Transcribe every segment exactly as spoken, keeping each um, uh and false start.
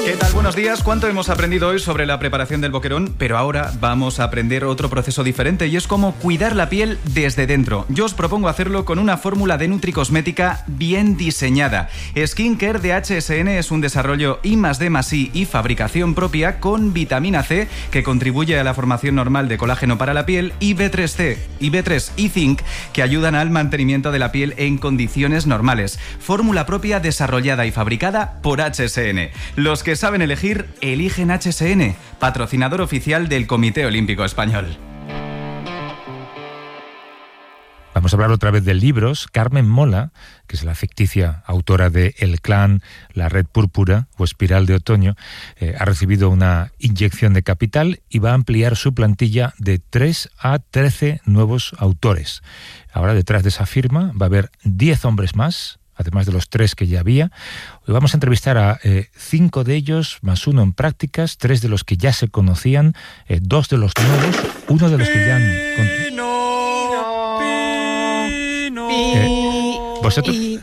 ¿Qué tal? Buenos días. ¿Cuánto hemos aprendido hoy sobre la preparación del boquerón? Pero ahora vamos a aprender otro proceso diferente y es cómo cuidar la piel desde dentro. Yo os propongo hacerlo con una fórmula de nutricosmética bien diseñada. Skincare de H S N es un desarrollo I más D más I y fabricación propia con vitamina C que contribuye a la formación normal de colágeno para la piel y B tres C y B tres y zinc que ayudan al mantenimiento de la piel en condiciones normales. Fórmula propia desarrollada y fabricada por H S N. Los que saben elegir, eligen H S N, patrocinador oficial del Comité Olímpico Español. Vamos a hablar otra vez de libros. Carmen Mola, que es la ficticia autora de El Clan, La Red Púrpura o Espiral de Otoño, eh, ha recibido una inyección de capital y va a ampliar su plantilla de tres a trece nuevos autores. Ahora, detrás de esa firma, va a haber diez hombres más, además de los tres que ya había. Hoy vamos a entrevistar a eh, cinco de ellos, más uno en prácticas, tres de los que ya se conocían, eh, dos de los nuevos, uno de los que ya han... Pino, Pino, eh, vosotros... y...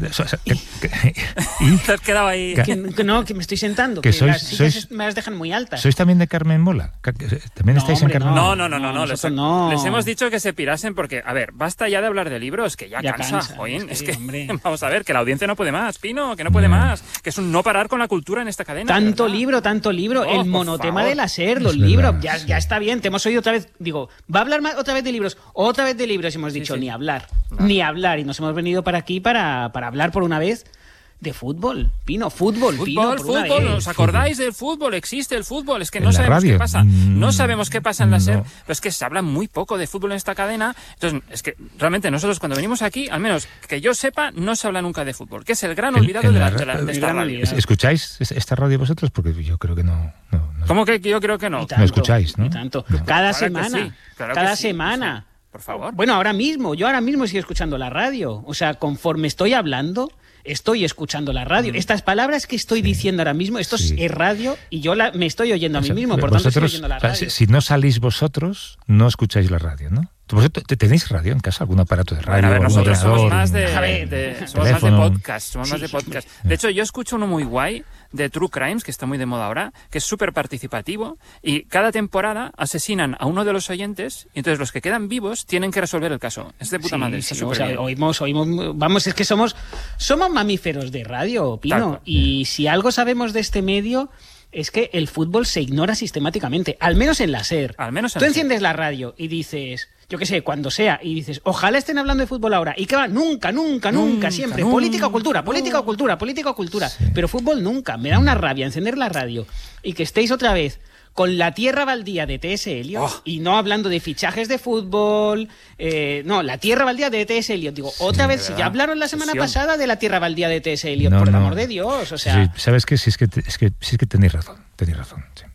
y te has quedado ahí. Que, que no, que me estoy sentando, que, que sois, las sillas sois, me las dejan muy altas. ¿Sois también de Carmen Mola? ¿También No, estáis hombre, en Carmen No, Mola? no, no, no, no, No, les, nosotros no. les hemos dicho que se pirasen porque, a ver, basta ya de hablar de libros, que ya, Ya cansa, cansa, joín. es Es que, que, hombre. vamos a ver, que la audiencia no puede más, Pino, que no puede No. más, que es un no parar con la cultura en esta cadena. de Tanto verdad. libro, tanto libro, Oh, el por monotema favor. de la SER, los Es libros, verdad, ya, sí. ya está bien, te hemos oído otra vez, digo, va a hablar más, otra vez de libros, otra vez de libros, y hemos dicho, sí. ni hablar, No. ni hablar, y nos hemos venido para aquí para, para hablar por una vez de fútbol, Pino, fútbol, Pino, Fútbol, por una fútbol, vez. ¿os acordáis del fútbol? Existe el fútbol, es que ¿En no la sabemos radio? qué pasa. Mm, No sabemos qué pasa en la no. SER, pero es que se habla muy poco de fútbol en esta cadena. Entonces, es que realmente nosotros cuando venimos aquí, al menos que yo sepa, no se habla nunca de fútbol, que es el gran En- olvidado en de, la la, de, la- ra- de esta gran radio. olvidado. ¿Escucháis esta radio vosotros? Porque yo creo que no... no, no. ¿Cómo que yo creo que no? Y tanto, escucháis, ¿no? y tanto. No. Cada Claro que semana, sí, claro que cada sí, semana. sí. Por favor. Bueno, ahora mismo, yo ahora mismo estoy escuchando la radio. O sea, conforme estoy hablando, estoy escuchando la radio. Mm. Estas palabras que estoy diciendo ahora mismo, esto Sí. es radio y yo la, me estoy oyendo a mí O sea, mismo, por tanto estoy vosotros, oyendo la o sea, radio. si, si no salís vosotros, no escucháis la radio, ¿no? ¿Vosotros te- tenéis radio en casa? ¿Algún aparato de radio? Bueno, a ver, algún nosotros somos ordenador, más de, A ver, de- teléfono. somos más de podcast, somos Sí. más de podcast. De hecho, yo escucho uno muy guay de True Crimes, que está muy de moda ahora, que es súper participativo, y cada temporada asesinan a uno de los oyentes, y entonces los que quedan vivos tienen que resolver el caso. Es de puta Sí, madre, sí, está o súper sea, bien. oímos, oímos, vamos, es que somos, somos mamíferos de radio, Pino, Tal cual. y si algo sabemos de este medio es que el fútbol se ignora sistemáticamente, al menos en la SER. Al menos en Tú la enciendes la radio y dices, yo qué sé, cuando sea, y dices, ojalá estén hablando de fútbol ahora. ¿Y qué va? Nunca, nunca, nunca, Nunca, siempre. nunca, Política o cultura, no. política o cultura, política o cultura. Pero fútbol nunca. Me da una rabia encender la radio y que estéis otra vez con la tierra baldía de T S. Eliot Oh. y no hablando de fichajes de fútbol. eh, no, la tierra baldía de T S. Eliot. Digo, otra vez, si verdad. ya hablaron la semana Fusión. pasada de la tierra baldía de T S. Eliot, No, por el no. amor de Dios. O Sí, sea, sí, ¿sabes qué? Si es que, te- es que, si es que tenéis razón, tenéis razón. Sí.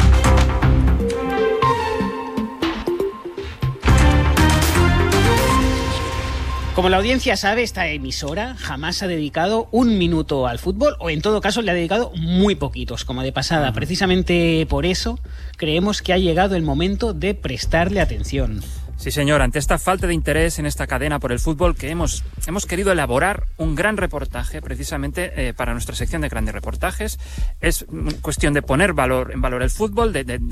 como la audiencia sabe, esta emisora jamás ha dedicado un minuto al fútbol, o en todo caso le ha dedicado muy poquitos, como de pasada. Precisamente por eso creemos que ha llegado el momento de prestarle atención. Sí, señor, ante esta falta de interés en esta cadena por el fútbol que hemos, hemos querido elaborar un gran reportaje precisamente eh, para nuestra sección de grandes reportajes. Es mm, cuestión de poner valor en valor el fútbol, de, de,